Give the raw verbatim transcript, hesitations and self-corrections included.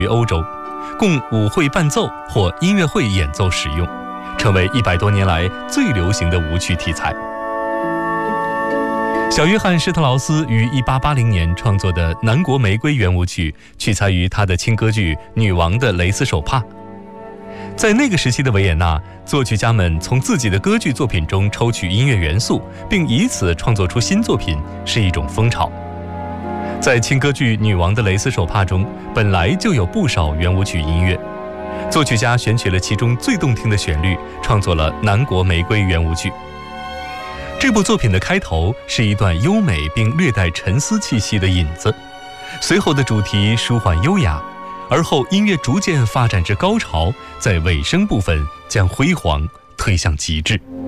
于欧洲，供舞会伴奏或音乐会演奏使用，成为一百多年来最流行的舞曲题材。小约翰施特劳斯于一八八零年创作的《南国玫瑰》圆舞曲，取材于他的轻歌剧《女王的蕾丝手帕》。在那个时期的维也纳，作曲家们从自己的歌剧作品中抽取音乐元素，并以此创作出新作品，是一种风潮。在轻歌剧《女王的蕾丝手帕》中，本来就有不少圆舞曲音乐，作曲家选取了其中最动听的旋律，创作了《南国玫瑰》圆舞曲。这部作品的开头是一段优美并略带沉思气息的引子，随后的主题舒缓优雅，而后音乐逐渐发展至高潮，在尾声部分将辉煌推向极致。